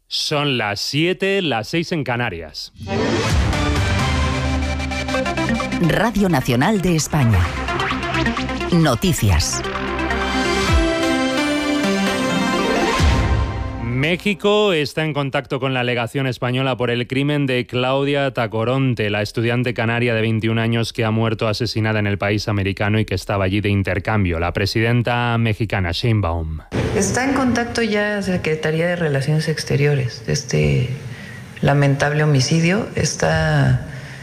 Son las 7, las 6 en Canarias. Radio Nacional de España. Noticias. México está en contacto con la legación española por el crimen de Claudia Tacoronte, la estudiante canaria de 21 años que ha muerto asesinada en el país americano y que estaba allí de intercambio. La presidenta mexicana, Sheinbaum. Está en contacto ya la Secretaría de Relaciones Exteriores de este lamentable homicidio. Está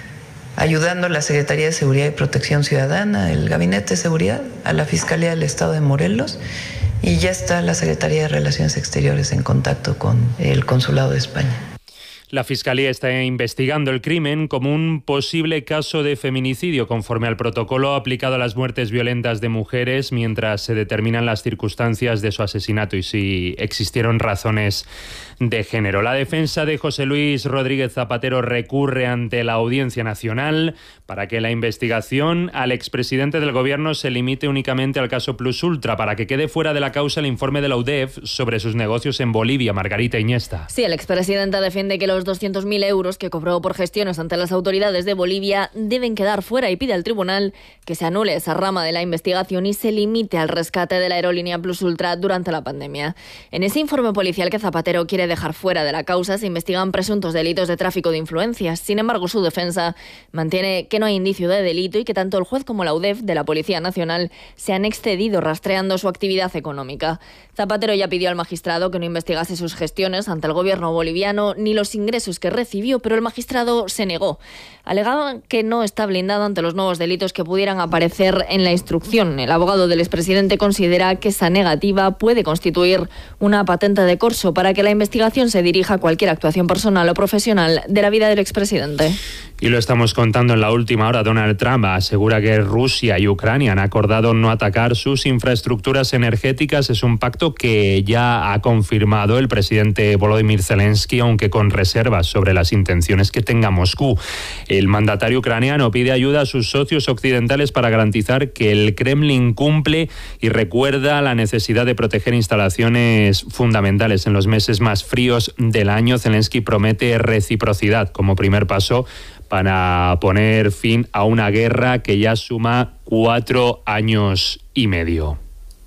ayudando la Secretaría de Seguridad y Protección Ciudadana, el Gabinete de Seguridad, a la Fiscalía del Estado de Morelos. Y ya está la Secretaría de Relaciones Exteriores en contacto con el Consulado de España. La Fiscalía está investigando el crimen como un posible caso de feminicidio conforme al protocolo aplicado a las muertes violentas de mujeres mientras se determinan las circunstancias de su asesinato y si existieron razones de género. La defensa de José Luis Rodríguez Zapatero recurre ante la Audiencia Nacional para que la investigación al expresidente del Gobierno se limite únicamente al caso Plus Ultra, para que quede fuera de la causa el informe de la UDEF sobre sus negocios en Bolivia. Margarita Iniesta. Sí, el expresidente defiende que los 200.000 euros que cobró por gestiones ante las autoridades de Bolivia deben quedar fuera y pide al tribunal que se anule esa rama de la investigación y se limite al rescate de la aerolínea Plus Ultra durante la pandemia. En ese informe policial que Zapatero quiere dejar fuera de la causa se investigan presuntos delitos de tráfico de influencias. Sin embargo, su defensa mantiene que no hay indicio de delito y que tanto el juez como la UDEF de la Policía Nacional se han excedido rastreando su actividad económica. Zapatero ya pidió al magistrado que no investigase sus gestiones ante el gobierno boliviano ni los ingresos que recibió, pero el magistrado se negó. Alegaba que no está blindado ante los nuevos delitos que pudieran aparecer en la instrucción. El abogado del expresidente considera que esa negativa puede constituir una patente de corso para que la investigación se dirija a cualquier actuación personal o profesional de la vida del expresidente. Y lo estamos contando en la última hora. Donald Trump asegura que Rusia y Ucrania han acordado no atacar sus infraestructuras energéticas. Es un pacto que ya ha confirmado el presidente Volodymyr Zelensky, aunque con reservas sobre las intenciones que tenga Moscú. El mandatario ucraniano pide ayuda a sus socios occidentales para garantizar que el Kremlin cumple y recuerda la necesidad de proteger instalaciones fundamentales en los meses más fríos del año. Zelensky promete reciprocidad como primer paso para poner fin a una guerra que ya suma 4 años y medio.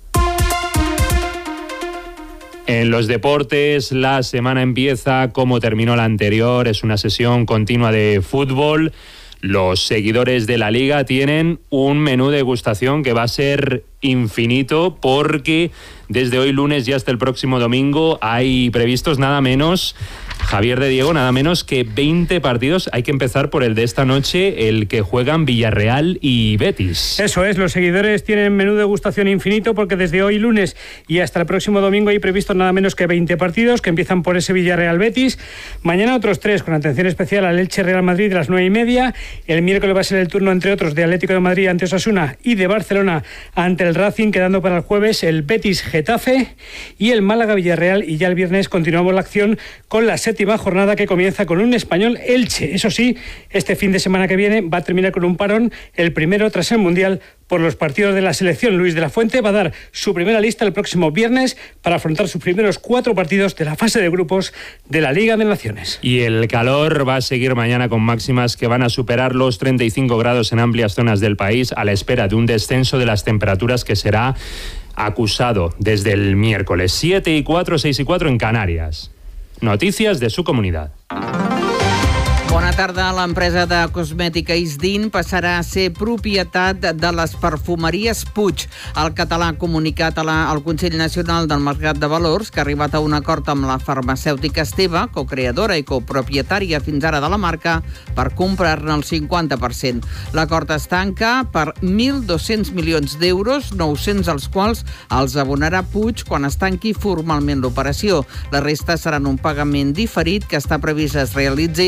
En los deportes, la semana empieza como terminó la anterior. Es una sesión continua de fútbol. Los seguidores de la Liga tienen un menú de degustación que va a ser infinito, porque desde hoy lunes y hasta el próximo domingo hay previstos nada menos, Javier de Diego, nada menos que 20 partidos. Hay que empezar por el de esta noche, el que juegan Villarreal y Betis. Eso es, los seguidores tienen menú de degustación infinito, porque desde hoy lunes y hasta el próximo domingo hay previstos nada menos que 20 partidos que empiezan por ese Villarreal Betis. Mañana otros 3 con atención especial al Elche Real Madrid a las 9:30. El miércoles va a ser el turno, entre otros, de Atlético de Madrid ante Osasuna y de Barcelona ante el Racing, quedando para el jueves el Betis Getafe y el Málaga Villarreal. Y ya el viernes continuamos la acción con la 7ª jornada, que comienza con un Español Elche. Eso sí, este fin de semana que viene va a terminar con un parón, el primero tras el Mundial, por los partidos de la selección. Luis de la Fuente va a dar su primera lista el próximo viernes para afrontar sus primeros 4 partidos de la fase de grupos de la Liga de Naciones. Y el calor va a seguir mañana con máximas que van a superar los 35 grados en amplias zonas del país, a la espera de un descenso de las temperaturas que será acusado desde el miércoles. 7:04, 6:04 en Canarias. Noticias de su comunidad. Bona tarda. L'empresa de cosmètica Isdin passarà a ser propietat de les perfumeries Puig. El català ha comunicat al Consell Nacional del Mercat de Valors que ha arribat a un acord amb la farmacèutica Esteve, cocreadora i copropietària fins ara de la marca, per comprar-ne el 50%. L'acord es tanca per 1.200 milions d'euros, 900 dels quals els abonarà Puig quan es tanqui formalment l'operació. La resta seran un pagament diferit que està previst es realitzi el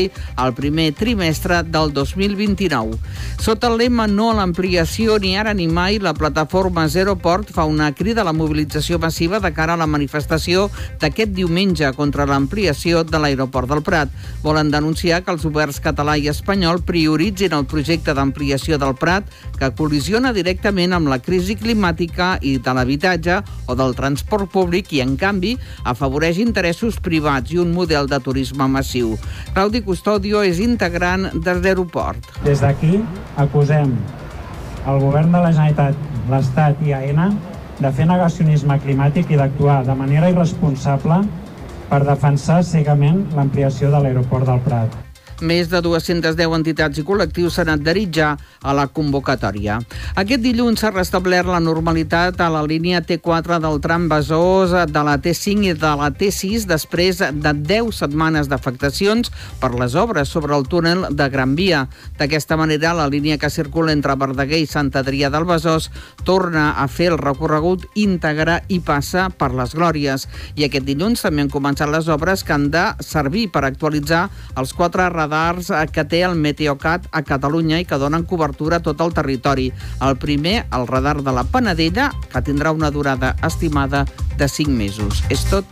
el primer trimestre del 2029. Sota el lema "No a l'ampliació ni ara ni mai", la plataforma Zero Port fa una crida a la mobilització massiva de cara a la manifestació d'aquest diumenge contra l'ampliació de l'aeroport del Prat. Volen denunciar que els governs català i espanyol prioritzin el projecte d'ampliació del Prat, que col·lisiona directament amb la crisi climàtica i de l'habitatge o del transport públic i, en canvi, afavoreix interessos privats i un model de turisme massiu. Claudi Custodio és integrant de Zero Port. Des d'aquí acusem el govern de la Generalitat, l'Estat i AENA de fer negacionisme climàtic i d'actuar de manera irresponsable per defensar cegament l'ampliació de l'aeroport del Prat. Més de 210 entitats i col·lectius s'han adherit ja a la convocatòria. Aquest dilluns s'ha restablert la normalitat a la línia T4 del tram Besòs, de la T5 i de la T6 després de 10 setmanes d'afectacions per les obres sobre el túnel de Gran Via. D'aquesta manera, la línia que circula entre Verdaguer i Sant Adrià del Besòs torna a fer el recorregut íntegre i passa per les Glòries. I aquest dilluns també han començat les obres que han de servir per actualitzar els 4 radars que té el Meteocat a Catalunya i que donen cobertura a tot el territori. El primer, el radar de la Panadella, que tindrà una durada estimada de 5 mesos. És tot.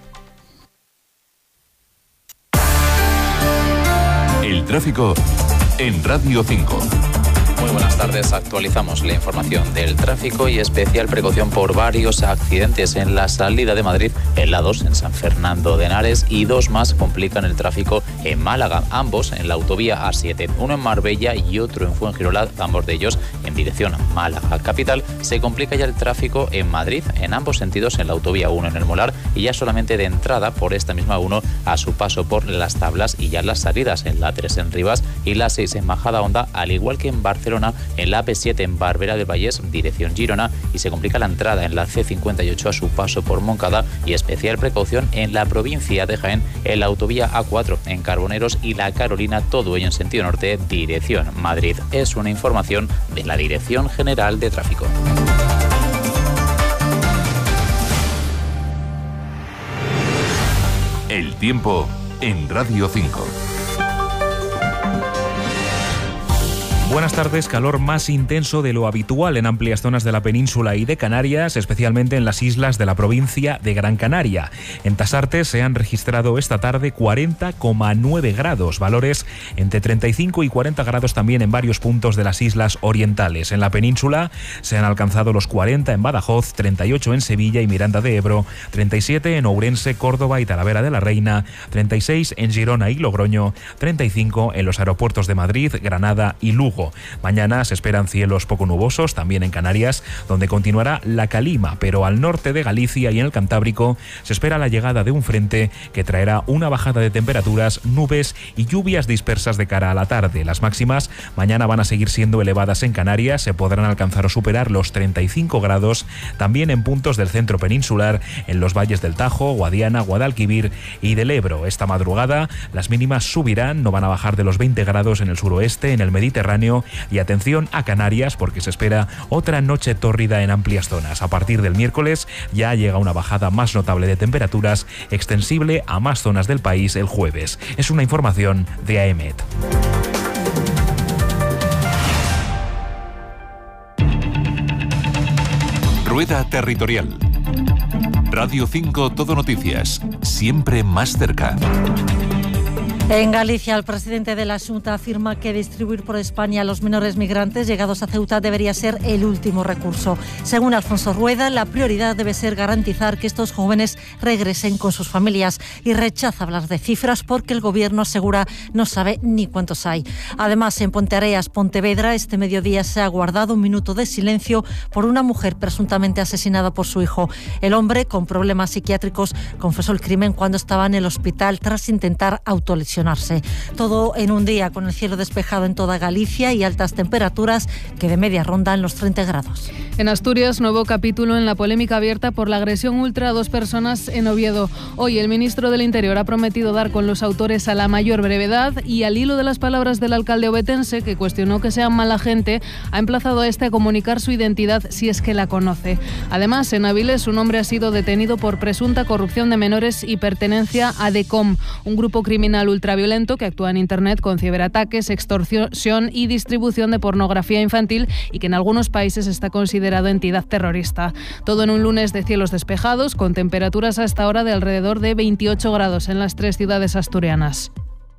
El tráfico en Radio 5. Muy buenas tardes, actualizamos la información del tráfico y especial precaución por varios accidentes en la salida de Madrid, en la 2 en San Fernando de Henares y 2 más complican el tráfico en Málaga, ambos en la autovía A7, uno en Marbella y otro en Fuengirola, ambos de ellos en dirección Málaga capital. Se complica ya el tráfico en Madrid en ambos sentidos en la autovía 1 en el Molar y ya solamente de entrada por esta misma 1 a su paso por Las Tablas y ya las salidas en la 3 en Rivas y la 6 en Majadahonda, al igual que en Barcelona, en la AP7 en Barberà del Vallès, dirección Girona, y se complica la entrada en la C58 a su paso por Moncada y especial precaución en la provincia de Jaén, en la autovía A4 en Carboneros y la Carolina, todo ello en sentido norte, dirección Madrid. Es una información de la Dirección General de Tráfico. El tiempo en Radio 5. Buenas tardes, calor más intenso de lo habitual en amplias zonas de la península y de Canarias, especialmente en las islas de la provincia de Gran Canaria. En Tasarte se han registrado esta tarde 40,9 grados, valores entre 35 y 40 grados también en varios puntos de las islas orientales. En la península se han alcanzado los 40 en Badajoz, 38 en Sevilla y Miranda de Ebro, 37 en Ourense, Córdoba y Talavera de la Reina, 36 en Girona y Logroño, 35 en los aeropuertos de Madrid, Granada y Lugo. Mañana se esperan cielos poco nubosos, también en Canarias, donde continuará la calima, pero al norte de Galicia y en el Cantábrico se espera la llegada de un frente que traerá una bajada de temperaturas, nubes y lluvias dispersas de cara a la tarde. Las máximas mañana van a seguir siendo elevadas en Canarias, se podrán alcanzar o superar los 35 grados, también en puntos del centro peninsular, en los valles del Tajo, Guadiana, Guadalquivir y del Ebro. Esta madrugada las mínimas subirán, no van a bajar de los 20 grados en el suroeste, en el Mediterráneo. Y atención a Canarias porque se espera otra noche tórrida en amplias zonas. A partir del miércoles ya llega una bajada más notable de temperaturas, extensible a más zonas del país el jueves. Es una información de AEMET. Rueda Territorial. Radio 5 Todo Noticias, siempre más cerca. En Galicia, el presidente de la Xunta afirma que distribuir por España a los menores migrantes llegados a Ceuta debería ser el último recurso. Según Alfonso Rueda, la prioridad debe ser garantizar que estos jóvenes regresen con sus familias y rechaza hablar de cifras porque el gobierno asegura no sabe ni cuántos hay. Además, en Ponteareas, Pontevedra, este mediodía se ha guardado un minuto de silencio por una mujer presuntamente asesinada por su hijo. El hombre, con problemas psiquiátricos, confesó el crimen cuando estaba en el hospital tras intentar autolesionarse. Todo en un día con el cielo despejado en toda Galicia y altas temperaturas que de media rondan los 30 grados. En Asturias, nuevo capítulo en la polémica abierta por la agresión ultra a 2 personas en Oviedo. Hoy el ministro del Interior ha prometido dar con los autores a la mayor brevedad y, al hilo de las palabras del alcalde ovetense, que cuestionó que sean mala gente, ha emplazado a este a comunicar su identidad si es que la conoce. Además, en Avilés, un hombre ha sido detenido por presunta corrupción de menores y pertenencia a DECOM, un grupo criminal ultra ultraviolento que actúa en Internet con ciberataques, extorsión y distribución de pornografía infantil y que en algunos países está considerado entidad terrorista. Todo en un lunes de cielos despejados, con temperaturas a esta hora de alrededor de 28 grados en las 3 ciudades asturianas.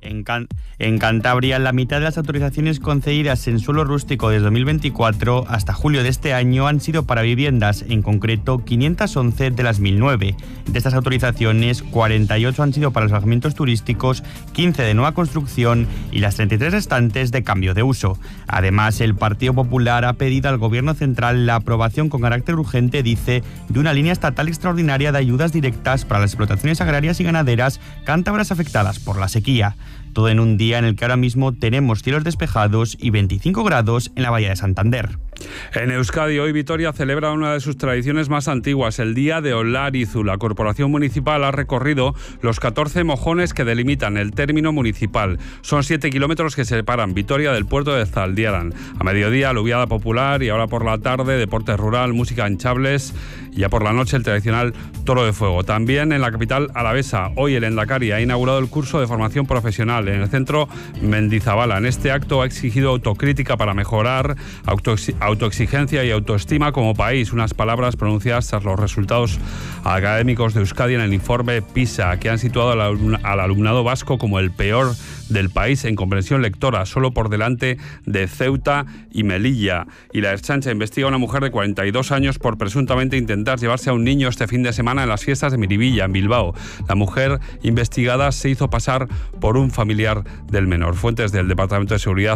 En Cantabria, la mitad de las autorizaciones concedidas en suelo rústico desde 2024 hasta julio de este año han sido para viviendas, en concreto 511 de las 1009. De estas autorizaciones, 48 han sido para los alojamientos turísticos, 15 de nueva construcción y las 33 restantes de cambio de uso. Además, el Partido Popular ha pedido al Gobierno central la aprobación con carácter urgente, dice, de una línea estatal extraordinaria de ayudas directas para las explotaciones agrarias y ganaderas cántabras afectadas por la sequía. Todo en un día en el que ahora mismo tenemos cielos despejados y 25 grados en la Bahía de Santander. En Euskadi, hoy Vitoria celebra una de sus tradiciones más antiguas, el Día de Olarizu. La Corporación Municipal ha recorrido los 14 mojones que delimitan el término municipal. Son 7 kilómetros que separan Vitoria del puerto de Zaldiaran. A mediodía, aluviada popular, y ahora por la tarde, deporte rural, música en chables, y ya por la noche el tradicional toro de fuego. También en la capital alavesa, hoy el Endacari ha inaugurado el curso de formación profesional en el centro Mendizabala. En este acto ha exigido autocrítica para mejorar, autoexigencia y autoestima como país, unas palabras pronunciadas tras los resultados académicos de Euskadi en el informe PISA, que han situado al alumnado vasco como el peor del país en comprensión lectora, solo por delante de Ceuta y Melilla. Y la Ertzaintza investiga a una mujer de 42 años por presuntamente intentar llevarse a un niño este fin de semana en las fiestas de Miribilla, en Bilbao. La mujer investigada se hizo pasar por un familiar del menor. Fuentes del Departamento de Seguridad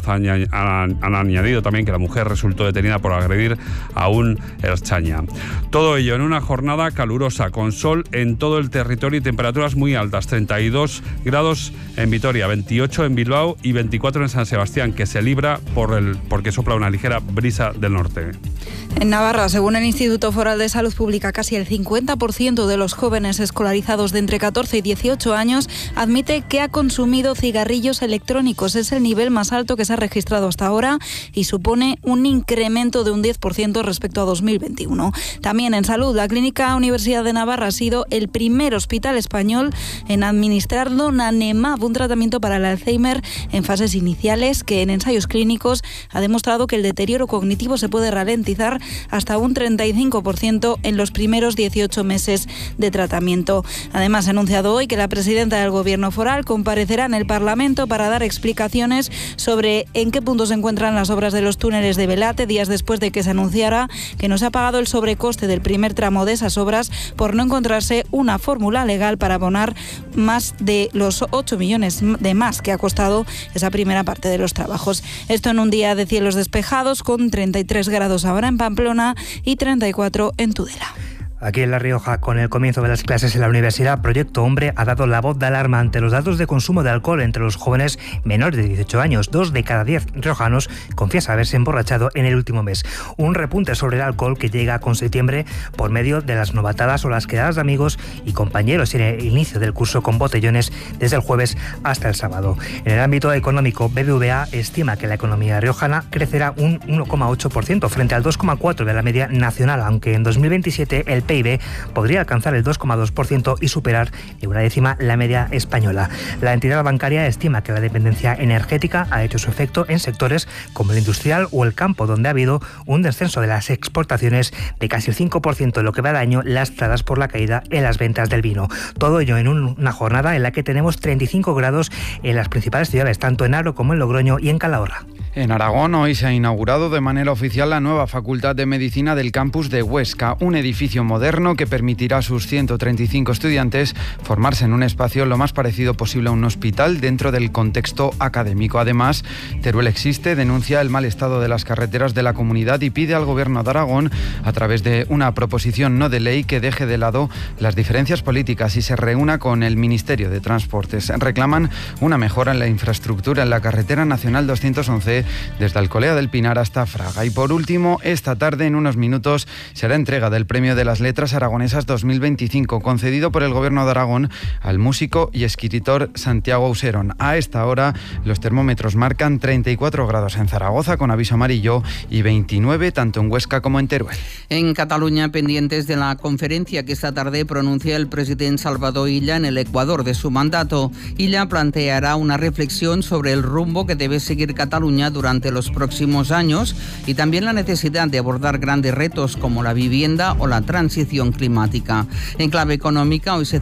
han añadido también que la mujer resultó detenida por agredir a un ertzaina. Todo ello en una jornada calurosa, con sol en todo el territorio y temperaturas muy altas, 32 grados en Vitoria, 28 en Bilbao y 24 en San Sebastián, que se libra porque sopla una ligera brisa del norte. En Navarra, según el Instituto Foral de Salud Pública, casi el 50% de los jóvenes escolarizados de entre 14 y 18 años admite que ha consumido cigarrillos electrónicos. Es el nivel más alto que se ha registrado hasta ahora y supone un incremento de un 10% respecto a 2021. También en salud, la Clínica Universidad de Navarra ha sido el primer hospital español en administrar donanemab, un tratamiento para el Alzheimer en fases iniciales que en ensayos clínicos ha demostrado que el deterioro cognitivo se puede ralentizar hasta un 35% en los primeros 18 meses de tratamiento. Además, ha anunciado hoy que la presidenta del Gobierno foral comparecerá en el Parlamento para dar explicaciones sobre en qué punto se encuentran las obras de los túneles de Belate, días después de que se anunciara que no se ha pagado el sobrecoste del primer tramo de esas obras por no encontrarse una fórmula legal para abonar más de los 8 millones de más que ha costado esa primera parte de los trabajos. Esto en un día de cielos despejados, con 33 grados ahora en Pamplona y 34 en Tudela. Aquí en La Rioja, con el comienzo de las clases en la universidad, Proyecto Hombre ha dado la voz de alarma ante los datos de consumo de alcohol entre los jóvenes menores de 18 años. 2 de cada 10 riojanos confiesa haberse emborrachado en el último mes. Un repunte sobre el alcohol que llega con septiembre por medio de las novatadas o las quedadas de amigos y compañeros en el inicio del curso con botellones desde el jueves hasta el sábado. En el ámbito económico, BBVA estima que la economía riojana crecerá un 1,8% frente al 2,4% de la media nacional, aunque en 2027 el PIB podría alcanzar el 2,2% y superar en una décima la media española. La entidad bancaria estima que la dependencia energética ha hecho su efecto en sectores como el industrial o el campo, donde ha habido un descenso de las exportaciones de casi el 5% en lo que va de año, lastradas por la caída en las ventas del vino. Todo ello en una jornada en la que tenemos 35 grados en las principales ciudades, tanto en Aro como en Logroño y en Calahorra. En Aragón hoy se ha inaugurado de manera oficial la nueva Facultad de Medicina del campus de Huesca, un edificio moderno que permitirá a sus 135 estudiantes formarse en un espacio lo más parecido posible a un hospital dentro del contexto académico. Además, Teruel Existe denuncia el mal estado de las carreteras de la comunidad y pide al Gobierno de Aragón, a través de una proposición no de ley, que deje de lado las diferencias políticas y se reúna con el Ministerio de Transportes. Reclaman una mejora en la infraestructura en la carretera nacional 211 desde Alcolea del Pinar hasta Fraga. Y por último, esta tarde, en unos minutos, será entrega del Premio de las Letras Aragonesas 2025, concedido por el Gobierno de Aragón al músico y escritor Santiago Auserón. A esta hora, los termómetros marcan 34 grados en Zaragoza, con aviso amarillo, y 29 tanto en Huesca como en Teruel. En Cataluña, pendientes de la conferencia que esta tarde pronuncia el presidente Salvador Illa en el Ecuador de su mandato. Illa planteará una reflexión sobre el rumbo que debe seguir Cataluña durante los próximos años y también la necesidad de abordar grandes retos como la vivienda o la transición climática. En clave económica, hoy se